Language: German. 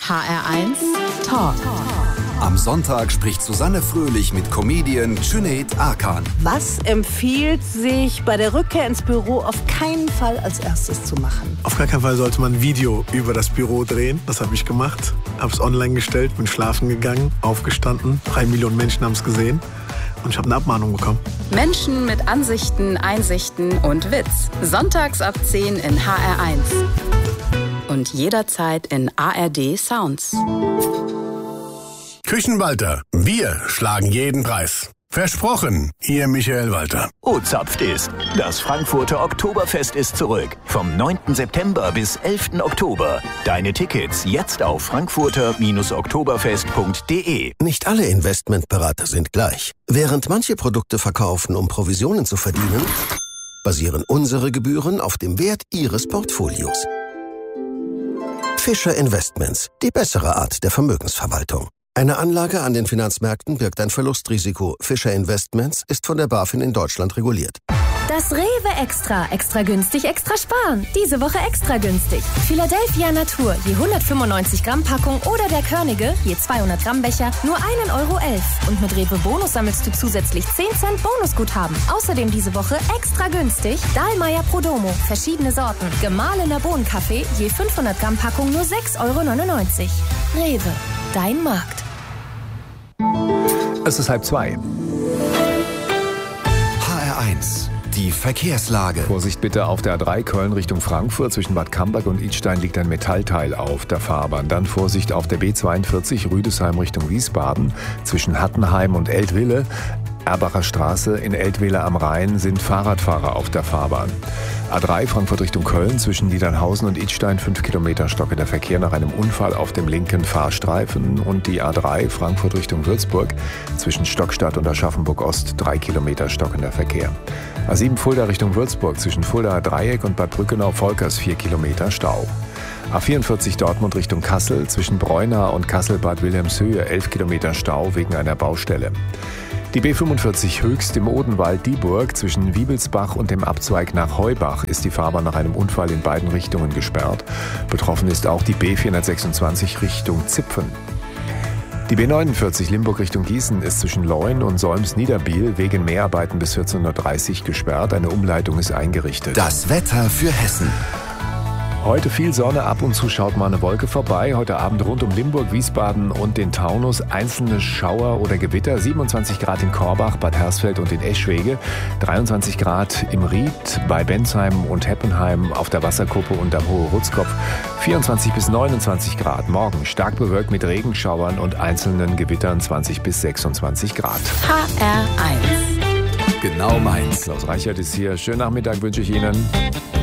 HR1 Talk. Am Sonntag spricht Susanne Fröhlich mit Comedian Cüneyt Arkan. Was empfiehlt sich bei der Rückkehr ins Büro auf keinen Fall als erstes zu machen? Auf gar keinen Fall sollte man ein Video über das Büro drehen. Das habe ich gemacht. Habe es online gestellt, bin schlafen gegangen, aufgestanden. 3 Millionen Menschen haben es gesehen. Und ich habe eine Abmahnung bekommen. Menschen mit Ansichten, Einsichten und Witz. Sonntags ab 10 in HR1. Und jederzeit in ARD Sounds. Küchenwalter, wir schlagen jeden Preis. Versprochen, Ihr Michael Walter. Oh, zapft ist. Das Frankfurter Oktoberfest ist zurück. Vom 9. September bis 11. Oktober. Deine Tickets jetzt auf frankfurter-oktoberfest.de. Nicht alle Investmentberater sind gleich. Während manche Produkte verkaufen, um Provisionen zu verdienen, basieren unsere Gebühren auf dem Wert Ihres Portfolios. Fischer Investments, die bessere Art der Vermögensverwaltung. Eine Anlage an den Finanzmärkten birgt ein Verlustrisiko. Fischer Investments ist von der BaFin in Deutschland reguliert. Das Rewe Extra. Extra günstig, extra sparen. Diese Woche extra günstig. Philadelphia Natur, je 195 Gramm Packung oder der Körnige, je 200 Gramm Becher, nur 1,11 Euro. Und mit Rewe Bonus sammelst du zusätzlich 10 Cent Bonusguthaben. Außerdem diese Woche extra günstig Dahlmeier Prodomo, verschiedene Sorten. Gemahlener Bohnenkaffee, je 500 Gramm Packung, nur 6,99 Euro. Rewe, dein Markt. Es ist 1:30. HR1, die Verkehrslage. Vorsicht bitte auf der A3 Köln Richtung Frankfurt. Zwischen Bad Camberg und Idstein liegt ein Metallteil auf der Fahrbahn. Dann Vorsicht auf der B42 Rüdesheim Richtung Wiesbaden. Zwischen Hattenheim und Eltville. Erbacher Straße in Eltville am Rhein sind Fahrradfahrer auf der Fahrbahn. A3 Frankfurt Richtung Köln zwischen Niedernhausen und Idstein 5 Kilometer stockender Verkehr nach einem Unfall auf dem linken Fahrstreifen. Und die A3 Frankfurt Richtung Würzburg zwischen Stockstadt und Aschaffenburg Ost 3 Kilometer stockender Verkehr. A7 Fulda Richtung Würzburg zwischen Fuldaer Dreieck und Bad Brückenau-Volkers 4 Kilometer Stau. A44 Dortmund Richtung Kassel zwischen Breunau und Kassel-Bad Wilhelmshöhe 11 Kilometer Stau wegen einer Baustelle. Die B45 Höchst im Odenwald-Dieburg zwischen Wiebelsbach und dem Abzweig nach Heubach ist die Fahrbahn nach einem Unfall in beiden Richtungen gesperrt. Betroffen ist auch die B426 Richtung Zipfen. Die B49 Limburg Richtung Gießen ist zwischen Leun und Solms-Niederbiel wegen Mehrarbeiten bis 14.30 Uhr gesperrt. Eine Umleitung ist eingerichtet. Das Wetter für Hessen. Heute viel Sonne, ab und zu schaut mal eine Wolke vorbei. Heute Abend rund um Limburg, Wiesbaden und den Taunus einzelne Schauer oder Gewitter. 27 Grad in Korbach, Bad Hersfeld und in Eschwege. 23 Grad im Ried, bei Bensheim und Heppenheim, auf der Wasserkuppe und am Hohe Rutzkopf. 24 bis 29 Grad. Morgen stark bewölkt mit Regenschauern und einzelnen Gewittern 20 bis 26 Grad. HR1. Genau meins. Klaus Reichert ist hier. Schönen Nachmittag wünsche ich Ihnen.